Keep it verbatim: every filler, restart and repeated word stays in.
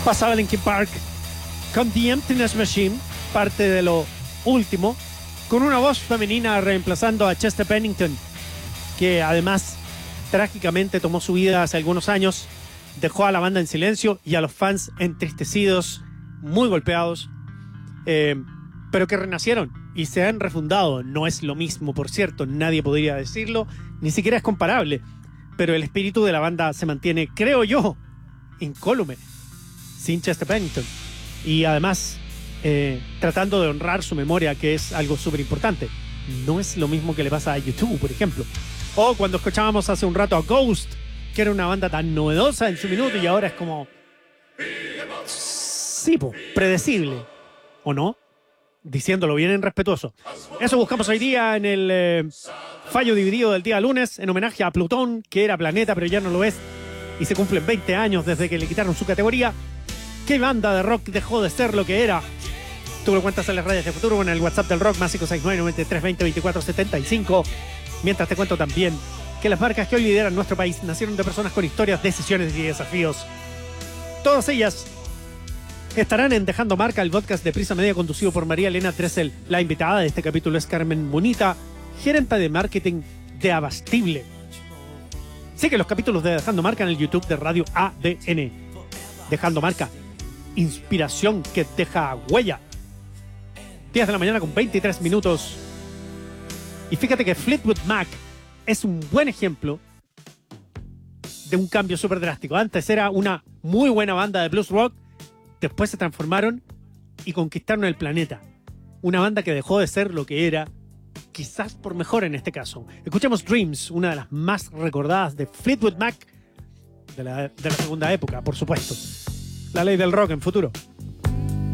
Pasaba Linkin Park con The Emptiness Machine, parte de lo último, con una voz femenina reemplazando a Chester Bennington, que además trágicamente tomó su vida hace algunos años, dejó a la banda en silencio y a los fans entristecidos, muy golpeados, eh, pero que renacieron y se han refundado. No es lo mismo, por cierto, nadie podría decirlo, ni siquiera es comparable, pero el espíritu de la banda se mantiene, creo yo, incólume, sin Chester Bennington. Y además, eh, tratando de honrar su memoria, que es algo súper importante. No es lo mismo que le pasa a YouTube, por ejemplo. O cuando escuchábamos hace un rato a Ghost, que era una banda tan novedosa en su minuto y ahora es como... Sí, po, predecible. ¿O no? Diciéndolo bien en respetuoso. Eso buscamos hoy día en el eh, fallo dividido del día lunes, en homenaje a Plutón, que era planeta, pero ya no lo es. Y se cumplen veinte años desde que le quitaron su categoría. ¿Qué banda de rock dejó de ser lo que era? Tú lo cuentas en las redes de Futuro, en el WhatsApp del rock, más cinco seis nueve, nueve tres dos cero, veinticuatro setenta y cinco. Mientras te cuento también que las marcas que hoy lideran nuestro país nacieron de personas con historias, decisiones y desafíos. Todas ellas estarán en Dejando Marca, el podcast de Prisa Media conducido por María Elena Tressel. La invitada de este capítulo es Carmen Bonita, gerente de marketing de Abastible. Sigue los capítulos de Dejando Marca en el YouTube de Radio A D N. Dejando Marca, inspiración que deja huella. diez de la mañana con veintitrés minutos. Y fíjate que Fleetwood Mac es un buen ejemplo de un cambio súper drástico. Antes era una muy buena banda de blues rock, después se transformaron y conquistaron el planeta. Una banda que dejó de ser lo que era, quizás por mejor en este caso. Escuchemos Dreams, una de las más recordadas de Fleetwood Mac, de la, de la segunda época, por supuesto. La ley del rock en Futuro.